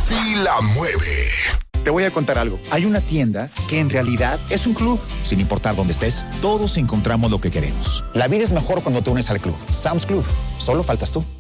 sí la mueve. Te voy a contar algo. Hay una tienda que en realidad es un club. Sin importar dónde estés, todos encontramos lo que queremos. La vida es mejor cuando te unes al club. Sam's Club. Solo faltas tú.